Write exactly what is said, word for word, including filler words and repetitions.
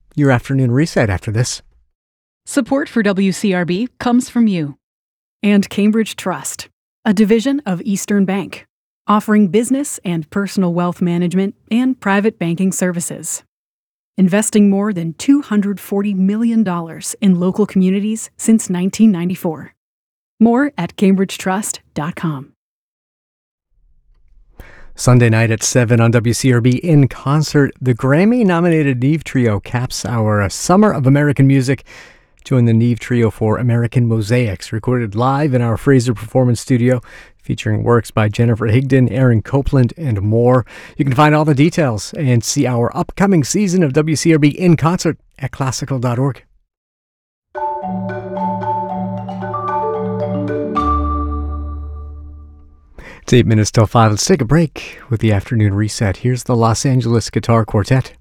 Your afternoon reset after this. Support for W C R B comes from you. And Cambridge Trust, a division of Eastern Bank, offering business and personal wealth management and private banking services. Investing more than two hundred forty million dollars in local communities since nineteen ninety-four. More at cambridge trust dot com. Sunday night at seven on W C R B In Concert, the Grammy-nominated Neve Trio caps our Summer of American Music. Join the Neve Trio for American Mosaics, recorded live in our Fraser Performance Studio, featuring works by Jennifer Higdon, Aaron Copland, and more. You can find all the details and see our upcoming season of W C R B In Concert at classical dot org. It's eight minutes till five. Let's take a break with the afternoon reset. Here's the Los Angeles Guitar Quartet.